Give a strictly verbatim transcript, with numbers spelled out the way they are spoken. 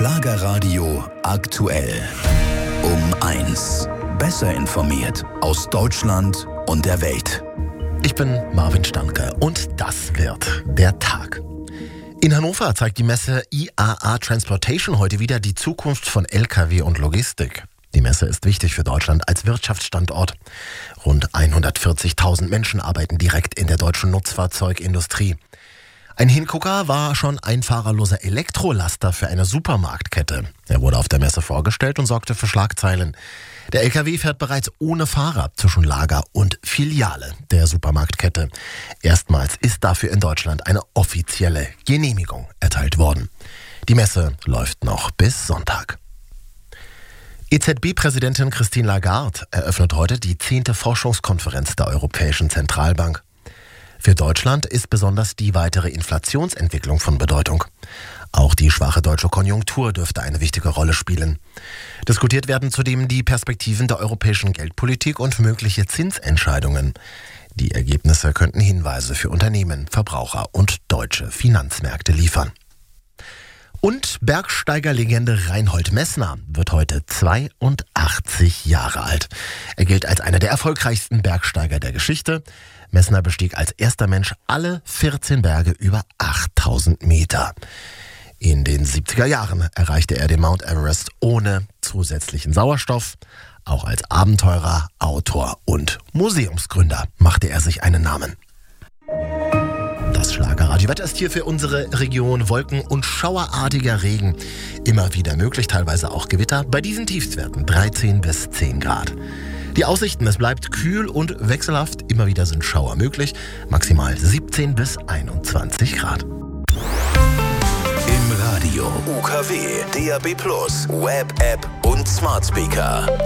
Schlagerradio aktuell. Um eins. Besser informiert aus Deutschland und der Welt. Ich bin Marvin Stanke und das wird der Tag. In Hannover zeigt die Messe I A A Transportation heute wieder die Zukunft von L K W und Logistik. Die Messe ist wichtig für Deutschland als Wirtschaftsstandort. Rund hundertvierzigtausend Menschen arbeiten direkt in der deutschen Nutzfahrzeugindustrie. Ein Hingucker war schon ein fahrerloser Elektrolaster für eine Supermarktkette. Er wurde auf der Messe vorgestellt und sorgte für Schlagzeilen. Der L K W fährt bereits ohne Fahrer zwischen Lager und Filiale der Supermarktkette. Erstmals ist dafür in Deutschland eine offizielle Genehmigung erteilt worden. Die Messe läuft noch bis Sonntag. E Z B-Präsidentin Christine Lagarde eröffnet heute die zehnte Forschungskonferenz der Europäischen Zentralbank. Für Deutschland ist besonders die weitere Inflationsentwicklung von Bedeutung. Auch die schwache deutsche Konjunktur dürfte eine wichtige Rolle spielen. Diskutiert werden zudem die Perspektiven der europäischen Geldpolitik und mögliche Zinsentscheidungen. Die Ergebnisse könnten Hinweise für Unternehmen, Verbraucher und deutsche Finanzmärkte liefern. Und Bergsteigerlegende Reinhold Messner wird heute zweiundachtzig Jahre alt. Er gilt als einer der erfolgreichsten Bergsteiger der Geschichte. Messner bestieg als erster Mensch alle vierzehn Berge über achttausend Meter. In den siebziger Jahren erreichte er den Mount Everest ohne zusätzlichen Sauerstoff. Auch als Abenteurer, Autor und Museumsgründer machte er sich einen Namen. Das Schlagerradiowetter ist hier für unsere Region. Wolken- und schauerartiger Regen. Immer wieder möglich, teilweise auch Gewitter. Bei diesen Tiefstwerten dreizehn bis zehn Grad. Die Aussichten, es bleibt kühl und wechselhaft. Immer wieder sind Schauer möglich. Maximal siebzehn bis einundzwanzig Grad. Im Radio U K W, D A B plus, Web-App und Smart Speaker.